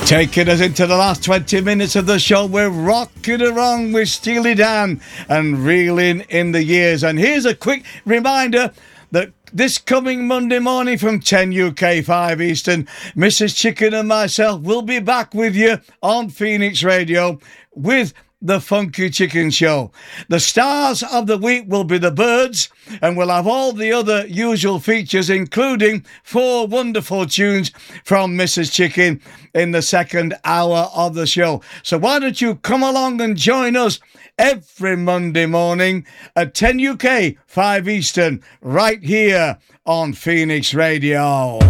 Taking us into the last 20 minutes of the show, we're rocking along with Steely Dan and Reeling in the Years. And here's a quick reminder that this coming Monday morning from 10 UK, 5 Eastern, Mrs. Chicken and myself will be back with you on Phoenix Radio with The Funky Chicken Show. The stars of the week will be the Byrds, and we'll have all the other usual features, including 4 wonderful tunes from Mrs. Chicken in the second hour of the show. So why don't you come along and join us every Monday morning at 10 UK, 5 Eastern, right here on Phoenix Radio.